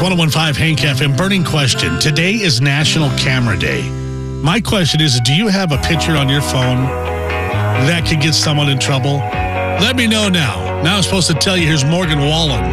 1015 Hank FM. Burning question. Today is National Camera Day. My question is, do you have a picture on your phone that could get someone in trouble? Let me know now. Now I'm supposed to tell you, here's Morgan Wallen.